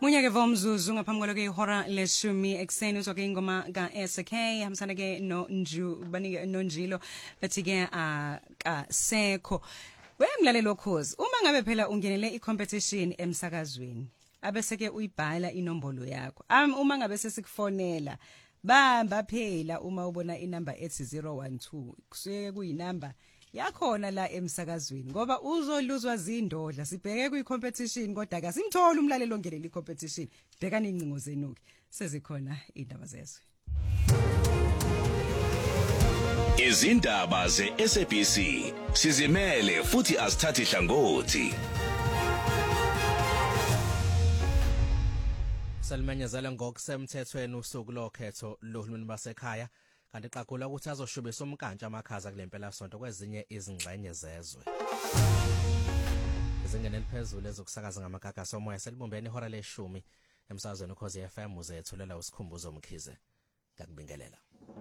Munyake vomzuzu ngaphambi kwaloke ihora leshumi ekseni uzoke ingoma ka SK hamsana ke no Nju banike no Njilo bathi ke ka Sekho. Wemlalelo Ukhozi uma ngabe phela ungenele icompetition emsakazweni abese ke uyibhala inombolo yakho. Uma ngabe sesikufonela bamba phela uma ubona inamba ethi 012 kusuke kuyinamba yakhona la emsakazweni ngoba uzoluzwa zindodla sibheke kuyicompetition kodwa akasimthola umlalelo ongenele icompetition bheka nincingo zenuki sezikhona indaba zezwe. Izindaba ze-SABC sizimele futhi asithathi hlangothi. Salimenyezela ngokusemthethweni usuku lokhetho lohulumeni basekhaya kanti xakula ukuthi azoshubisa umkantsha amakhaza kulempela sonto kwezinye izingxenye zezwe. Izingene eliphezulu ezokusakaza ngamagaga somoya selibumbene ihora leshumi emsazweni Ukhozi FM uzethulela usikhumbuzo Mkhize. Ngakubingelela.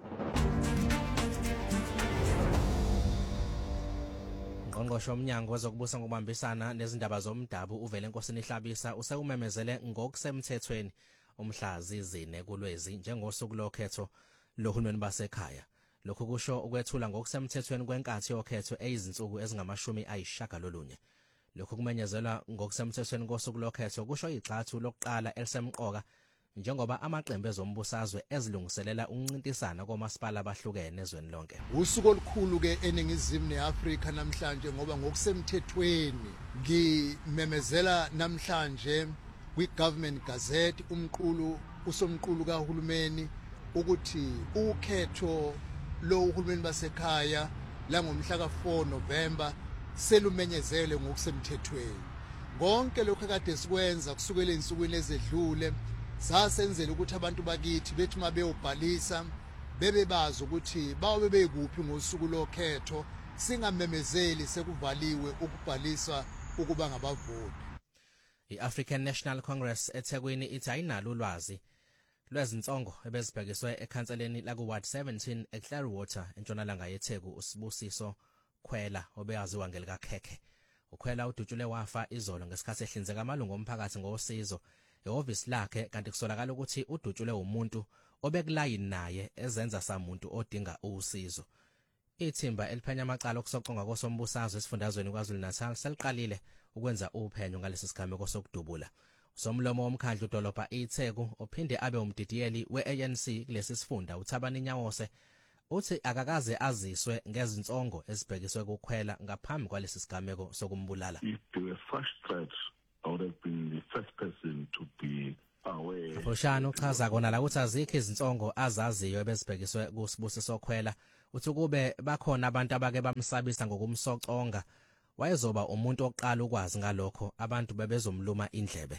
Ngqongqoshe womnyango wezokubusa ngokubambisana nezindaba zomdabu uvele enkosini Hlabisa usewumemezele ngokusemthethweni umhlazi zine kulwezi njengosuku lokhetho lohulumeni basekhaya. Lokhu kusho ukwethula ngokusemthethweni kwenkathi yokhetho eyizinsuku ezingama-90. Lokhu kumenyezelwa ngokusemthethweni kosuku lokhetho kusho igxathu lokuqala elisemqoka njengoba amaqembu ezombusazwe ezilungiselela ukuncintisana komasipala abahlukene ezweni lonke. Usuku olukhulu ke eningizimu neAfrika namhlanje ngoba ngokusemthethweni ngimemezela namhlanje kwi-Government Gazette usomqulu kahulumeni ukuthi ukhetho lo uhulumeni basekhaya la ngomhla ka4 November selumenyezele ngokusemthethweni. Konke lokho kade sikwenza kusukela insukwini ezedlule sasenzela ukuthi abantu bakithi bethi mabeyobhalisa bebebazi ukuthi bawe bekuphi ngosuku lokhetho singamemezeli sekuvaliwe ukubhalisa ukuba ngabavoti. I-African National Congress eThekwini ithi ayinalo ulwazi lwezinsongo ebezibhekiswe ekhanseleni la ku-Ward 17 eClearwater entshonalanga yeTheku uSibusiso Khwela obeyaziwa ngelikaKhekhe. uKhwela udutshule wafa izolo ngesikhathi ehlinzeka amalungu omphakathi ngosizo ehhovisi lakhe kanti kusolakala ukuthi udutshule umuntu obekulayini naye ezenza samuntu odinga usizo. Ithimba eliphenya amacala okusoconga kosombusazwe esifundazweni KwaZulu-Natal seliqalile ukwenza uphenyo ngalesi sigameko sokudubula. Usomlomo womkhandlu dolobha iTheku ophinde abe umdidiyeli we-ANC kulesi sifunda uThabani Nyawose uthi akakaze aziswe ngezinsongo ezibhekiswe kuKhwela ngaphambi kwalesi sigameko sokumbulala. If there were such threats, I would have been the first person to be aware. Hoshano uchaza kona la ukuthi azikho izinsongo azaziyo ebezibhekiswe kuSibusiso Khwela uthi kube bakhona abantu abake bamsabisa ngokumsoconga wayezoba umuntu oqala ukwazi ngalokho abantu bebezomluma indlebe.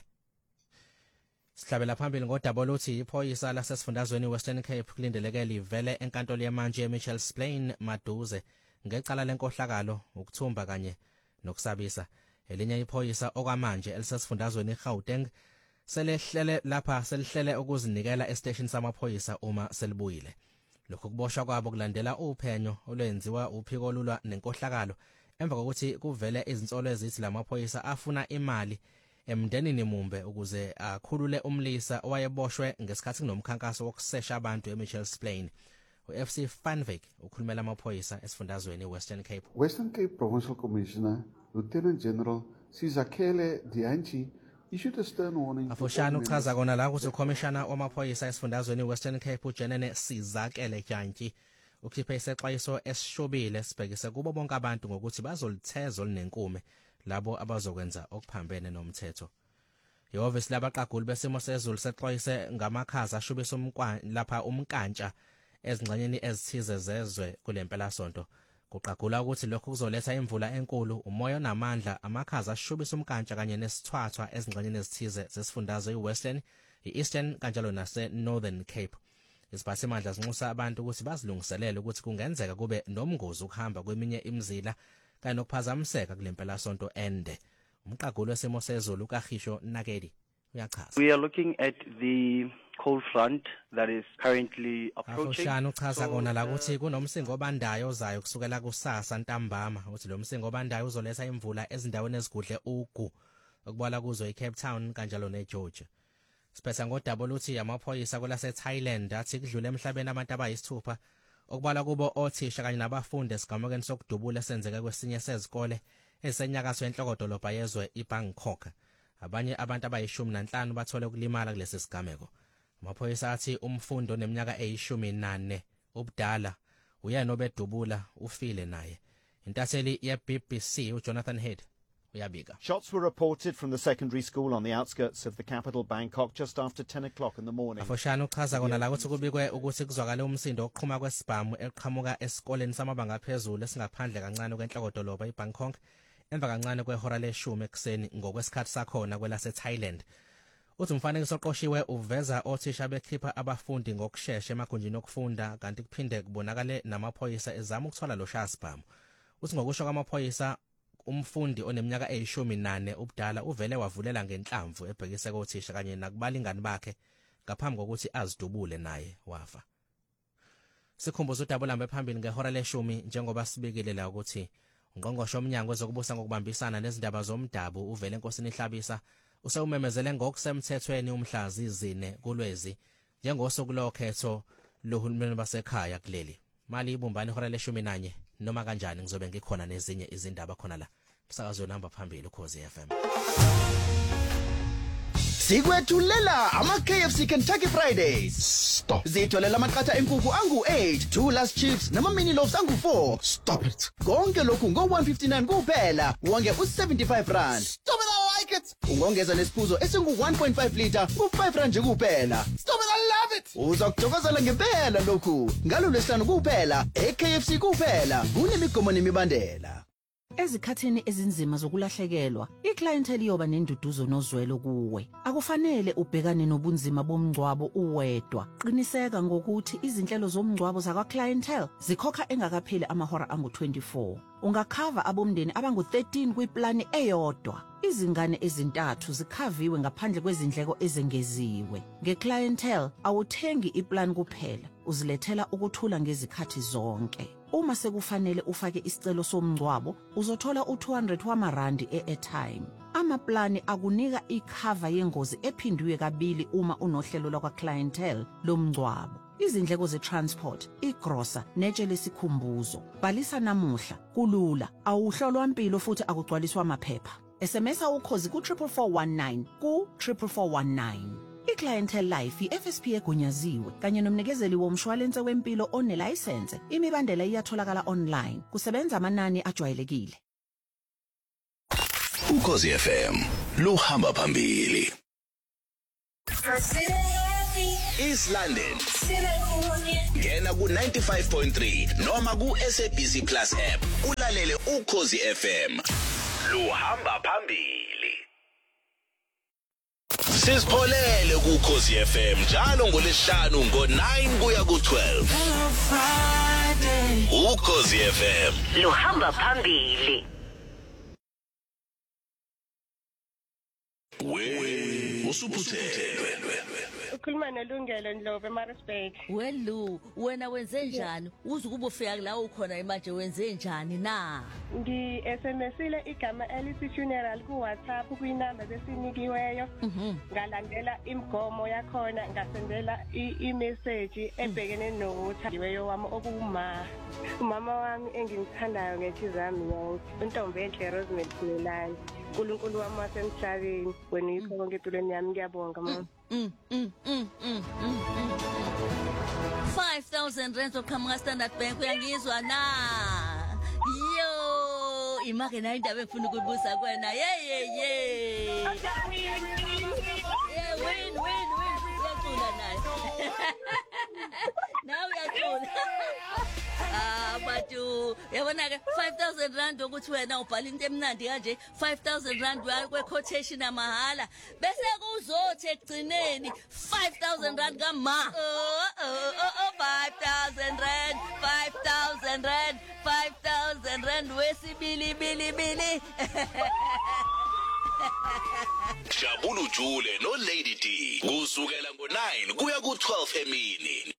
Sihlabela phambili ngodaba oluthi iphoyisa lasesifundazweni Western Cape kulindeleke livele enkantolo yamanje eMitchells Plain Maduze ngecala lenkohlakalo ukuthumba kanye nokusabisa. Elinye iphoyisa okwamanje elisesifundazweni eGauteng selihlele lapha selihlele ukuzinikela estation samaphoyisa uma selibuyile. Lokhu kuboshwa kwabo kulandela uphenyo olwenziwa uphiko olulwa nenkohlakalo emva kokuthi kuvele izinsolo ezithi lamaphoyisa afuna imali emndenini Mumbe ukuze akhulule umlisa owayeboshwe ngesikhathi kunomkhankaso wokusesha abantu eMitchells Plain. uFC Vanwyk ukhulumela amaphoyisa esifundazweni Western Cape. Western Cape Provincial Commissioner Lieutenant General Sizakele Dianchi issued a stern warning. Afoshana uchaza kona la ukuthi uCommissioner wamaphoyisa esifundazweni Western Cape uJenene Sizakele Dianchi ukhiphe isexwayiso esishobile sibhekise kubo bonke abantu ngokuthi bazolitheza olinenkume labo abazokwenza okuphambene nomthetho. Ihhovisi labaqaguli besimo sezulu sexwayise ngamakhaza ashubisa lapha umkantsha ezingxenyeni ezithize zezwe kulempela sonto. Kuqagula ukuthi lokhu kuzoletha imvula enkulu, umoya onamandla, amakhaza ashubisa umkantsha kanye nesithwathwa ezingxenyeni ezithize zesifundazwe iWestern, iEastern kanjalo naseNorthern Cape. Iziphathimandla zinxusa abantu ukuthi bazilungiselele ukuthi kungenzeka kube nomngozi ukuhamba kweminye imizila kanye nokuphazamiseka kulempela sonto ende. Umqagulo wesimo sezulu kaHisho Nakedi uyachaza. We are looking at the cold front that is currently approaching. Afoshana uchaza kona la ukuthi kunomsingo obandayo ozayo kusukela kusasa ntambama uthi lo msingo obandayo uzoletha imvula ezindaweni ezigudle ugu okubala kuzo eCape Town kanjalo neGeorge. Siphetha ngodaba oluthi amaphoyisa kwelase Thailand athi kudlule emhlabeni abantu abayisithupha okubala kubo othisha kanye nabafundi esigamekweni sokudubula esenzeke kwesinye sezikole esenyakatho enhlokodolobha yezwe iBangkok. Abanye abantu abayi15 bathole ukulimala kulesi sigameko. Amaphoyisa athi umfundi oneminyaka eyi14 ubudala uyena obedubula ufile naye. Intatheli ye-BBC uJonathan Head uyabika. Shots were reported from the secondary school on the outskirts of the capital Bangkok just after 10 o'clock in the morning. Afoshana uchaza kona la ukuthi kubikwe ukuthi kuzwakala umsindo oqhuma kwesibhamu eqhamuka esikoleni samabanga aphezulu esingaphandle kancane kwenhlokodolobha iBangkok emva kancane kwehora leshumi ekseni ngokwesikhathi sakhona kwelase Thailand. Uthi umfanekiso oqoshiwe uveza othisha bekhipha abafundi ngokusheshsha emagunjini okufunda kanti kuphinde kubonakale namaphoyisa ezama ukuthola lo shasibhamu. Uthi ngokusho kwamaphoyisa umfundi oneminyaka eyi18 ubudala uvele wavulela ngenhlamvu ebhekise kothisha kanye nakubalingani bakhe ngaphambi kokuthi azidubule naye wafa. Sikhumbuza udaba lambe phambili ngehora leshumi njengoba sibikile la ukuthi ungqongqoshe omnyango wezokubusa ngokubambisana nezindaba zomdabu uvele enkosini Hlabisa usewumemezele ngokusemthethweni umhlazi 4 kuLwezi njengosuku lokhetho lohulumeni basekhaya kuleli. Mali ibumbani ihora le11 noma kanjani ngizobe ngikhona nezinye izindaba khona la. Msakazo namba phambili Ukhozi FM. Sikwethulela ama-KFC Kentucky Fridays. Stop. Zitholela amaqatha enkukhu angu-8, 2 last chips nama-mini loaves angu-4. Stop it. Konke lokhu ngo-159 kuphela, wonge u-75 Stop it, I like it. Ungongeza nesiphuzo esingu-1.5 liter ku-5 nje kuphela. Stop it, I love it. Uza kujokozela ngempela lokhu. Ngalo lesihlanu kuphela, e-KFC kuphela, kunemigomo nemibandela. Ezikhathini ezinzima zokulahlekelwa, iclientele yoba nenduduzo nozwelo kuwe. Akufanele ubhekane nobunzima bomngcwabo uwedwa. Qiniseka ngokuthi izinhlelo zomngcwabo zakwa-clientele zikhokha engakapheli amahora angu-24. Ungakhava abomndeni abangu-13 kwiplani eyodwa. Izingane ezintathu zikhaviwe ngaphandle kwezindleko ezengeziwe. Nge-clientele awuthengi iplan kuphela, uzilethela ukuthula ngezikhathi zonke. Uma sekufanele ufake isicelo somngcwabo, uzothola u200 wamarandi e-airtime. Amaplani akunika ikhava yengozi ephindwe kabili uma unohlelo lakwa-clientele lomngcwabo. Izindleko ze-transport, igrosa, netshe lesikhumbuzo. Bhalisa namuhla, kulula, awuhlolwa impilo futhi akugcwaliswa amaphepha. SMSa Ukhozi ku-44419 ku-44419. I-Clientele Life i-FSP egunyaziwe kanye nomnikezeli womshwalense wempilo onelayisense. Imibandela iyatholakala online. Kusebenza amanani ajwayelekile. Ukhozi FM luhamba phambili. East London ngena ku95.3 noma ku-SABC Plus app ulalele Ukhozi FM luhamba phambili. Sisipholele kuKhozi FM njalo ngolesihlanu ngo9 kuya ku12. Ukhozi FM luhamba phambili. Usuphuthelwe. Ukhuluma noLungelo Ndlovu eMaritzburg. Welu, wena wenze njani? Uzukuba ufika la ukhona manje wenze njani na? Ngi-SMSile igama elithi funeral ku-WhatsApp kwinamba besinikiweyo. Ngalandela imigomo yakhona ngasendela i-message ebhekene nothandiweyo wami okuma. Umama wami engimthandayo ngenhliziyo yami yonke. Intombi enhle Rosemary Khulelani. uNkulunkulu wami wasemhlabeni wena yikho konke empilweni yami ngiyabonga mama. 5,000 rand oqhamuka Standard Bank uyangizwa na? Yo, imake nayo indaba engifuna ukuyibuza kuwena. Yeah, win. Uyacula naye. Now uyacula. Batu yabona ke 5,000 rand ukuthi wena ubhala into emnandi kanje 5,000 rand kwe quotation amahala bese kuzothi egcineni 5,000 rand kama 5,000 rand 5,000 rand wesibili Jabulu Jule no Lady D kusukela ngo9 kuya ku12 emini.